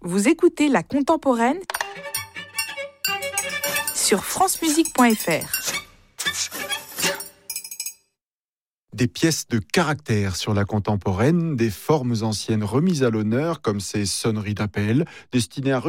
Vous écoutez La Contemporaine sur francemusique.fr. Des pièces de caractère sur la contemporaine, des formes anciennes remises à l'honneur comme ces sonneries d'appel destinées à